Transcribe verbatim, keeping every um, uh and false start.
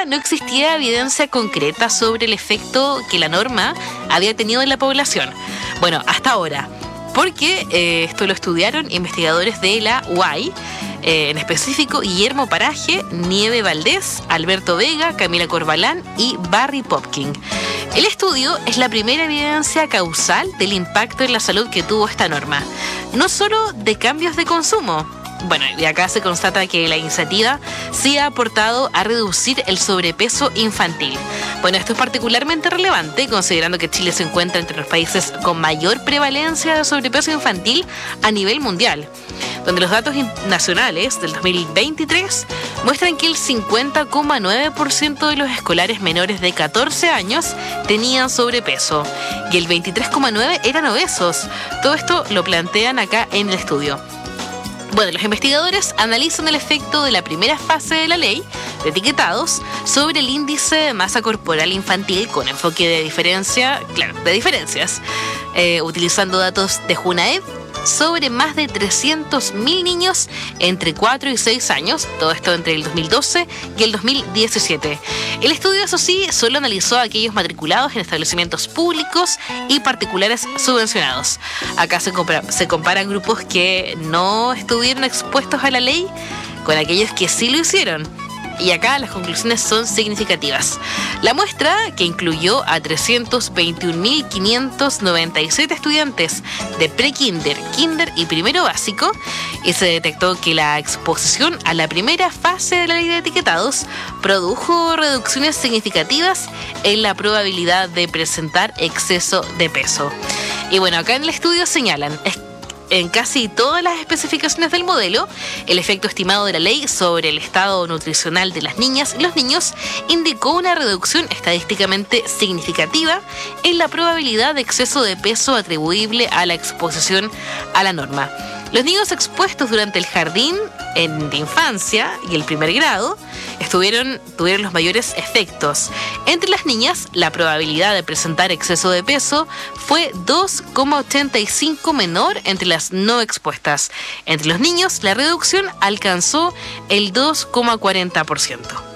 todavía no existía evidencia concreta sobre el efecto que la norma había tenido en la población. Bueno, hasta ahora, porque eh, esto lo estudiaron investigadores de la U A I, eh, en específico Guillermo Paraje, Nieve Valdés, Alberto Vega, Camila Corbalán y Barry Popkin. El estudio es la primera evidencia causal del impacto en la salud que tuvo esta norma, no solo de cambios de consumo. Bueno, y acá se constata que la iniciativa sí ha aportado a reducir el sobrepeso infantil. Bueno, esto es particularmente relevante considerando que Chile se encuentra entre los países con mayor prevalencia de sobrepeso infantil a nivel mundial, donde los datos nacionales del dos mil veintitrés muestran que el cincuenta coma nueve por ciento de los escolares menores de catorce años tenían sobrepeso y el veintitrés coma nueve por ciento eran obesos. Todo esto lo plantean acá en el estudio. Bueno, los investigadores analizan el efecto de la primera fase de la ley de etiquetados sobre el índice de masa corporal infantil con enfoque de diferencia, claro, de diferencias, eh, utilizando datos de Junaed sobre más de trescientos mil niños entre cuatro y seis años, todo esto entre el dos mil doce y el dos mil diecisiete. El estudio, eso sí, solo analizó a aquellos matriculados en establecimientos públicos y particulares subvencionados. Acá se, compara, se comparan grupos que no estuvieron expuestos a la ley con aquellos que sí lo hicieron. Y acá las conclusiones son significativas. La muestra, que incluyó a trescientos veintiún mil quinientos noventa y siete estudiantes de pre-kinder, kinder y primero básico, y se detectó que la exposición a la primera fase de la ley de etiquetados produjo reducciones significativas en la probabilidad de presentar exceso de peso. Y bueno, acá en el estudio señalan en casi todas las especificaciones del modelo, el efecto estimado de la ley sobre el estado nutricional de las niñas y los niños indicó una reducción estadísticamente significativa en la probabilidad de exceso de peso atribuible a la exposición a la norma. Los niños expuestos durante el jardín en de infancia y el primer grado estuvieron, tuvieron los mayores efectos. Entre las niñas, la probabilidad de presentar exceso de peso fue dos coma ochenta y cinco menor entre las no expuestas. Entre los niños, la reducción alcanzó el dos coma cuarenta por ciento.